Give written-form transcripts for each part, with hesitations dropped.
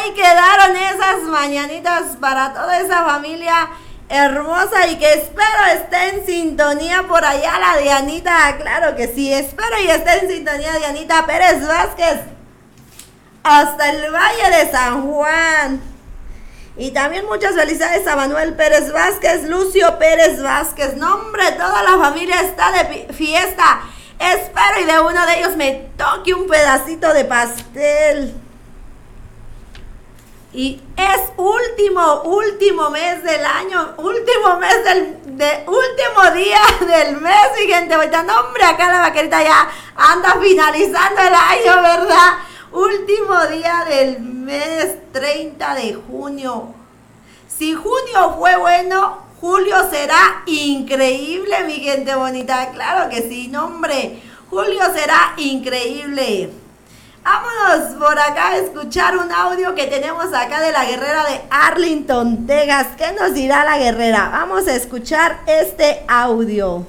ahí quedaron esas mañanitas para toda esa familia hermosa y que espero esté en sintonía por allá la Dianita, claro que sí, espero y esté en sintonía Dianita Pérez Vázquez hasta el Valle de San Juan. Y también muchas felicidades a Manuel Pérez Vázquez, Lucio Pérez Vázquez, no hombre, toda la familia está de fiesta. Espero y de uno de ellos me toque un pedacito de pastel. Y es último mes del año, último día del mes, y gente, ahorita, no hombre, acá la vaquerita ya anda finalizando el año, ¿verdad? Último día del mes, 30 de junio. Si junio fue bueno, julio será increíble, mi gente bonita, claro que sí, no hombre, julio será increíble. Vámonos por acá a escuchar un audio que tenemos acá de la guerrera de Arlington, Texas. ¿Qué nos dirá la guerrera? Vamos a escuchar este audio.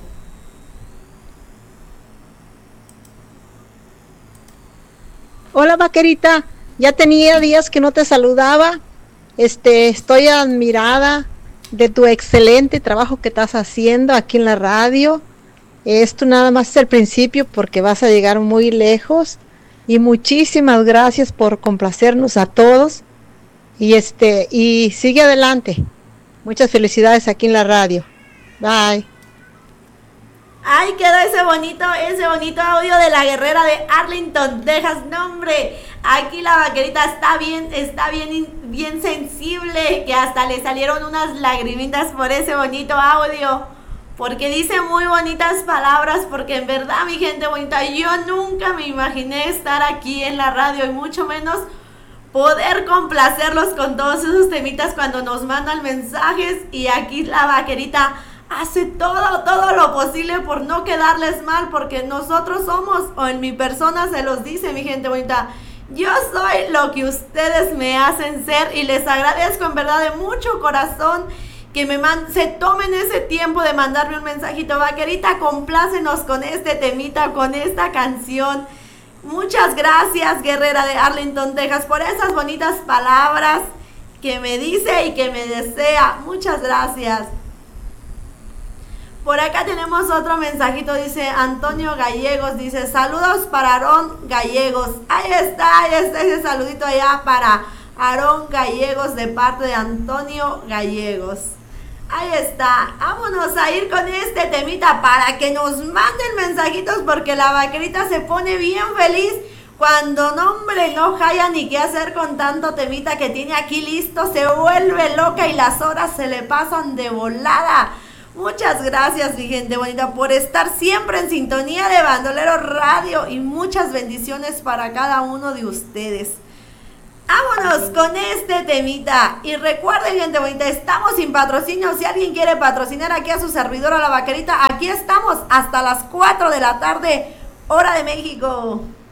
Hola vaquerita, ya tenía días que no te saludaba. Estoy admirada de tu excelente trabajo que estás haciendo aquí en la radio. Esto nada más es el principio porque vas a llegar muy lejos. Y muchísimas gracias por complacernos a todos. Y sigue adelante. Muchas felicidades aquí en la radio. Bye. Ay, quedó ese bonito audio de la guerrera de Arlington, Texas. No, hombre, aquí la vaquerita está bien sensible, que hasta le salieron unas lagrimitas por ese bonito audio. Porque dice muy bonitas palabras, porque en verdad, mi gente bonita, yo nunca me imaginé estar aquí en la radio y mucho menos poder complacerlos con todos esos temitas cuando nos mandan mensajes, y aquí la vaquerita hace todo lo posible por no quedarles mal, porque nosotros somos, o en mi persona se los dice, mi gente bonita, yo soy lo que ustedes me hacen ser, y les agradezco en verdad de mucho corazón que se tomen ese tiempo de mandarme un mensajito. Vaquerita, complácenos con este temita, con esta canción. Muchas gracias, guerrera de Arlington, Texas, por esas bonitas palabras que me dice y que me desea. Muchas gracias. Por acá tenemos otro mensajito, dice Antonio Gallegos, dice saludos para Aarón Gallegos. Ahí está ese saludito allá para Aarón Gallegos de parte de Antonio Gallegos. Ahí está, vámonos a ir con este temita para que nos manden mensajitos, porque la vaquerita se pone bien feliz cuando, no hombre, no haya ni qué hacer con tanto temita que tiene aquí listo, se vuelve loca y las horas se le pasan de volada. Muchas gracias, mi gente bonita, por estar siempre en sintonía de Bandolero Radio, y muchas bendiciones para cada uno de ustedes. Vámonos con este temita. Y recuerden, gente bonita, estamos sin patrocinio. Si alguien quiere patrocinar aquí a su servidora la vaquerita, aquí estamos hasta las 4 de la tarde, hora de México.